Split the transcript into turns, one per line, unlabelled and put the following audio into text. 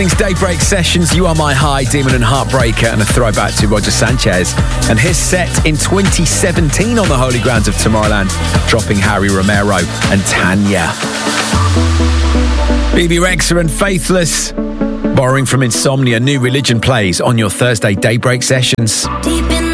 Daybreak Sessions, You Are My High, Demon and Heartbreaker, and a throwback to Roger Sanchez and his set in 2017 on the Holy Grounds of Tomorrowland, dropping Harry Romero and Tanya. BB Rexa and Faithless, borrowing from Insomnia, New Religion plays on your Thursday Daybreak Sessions.
Deep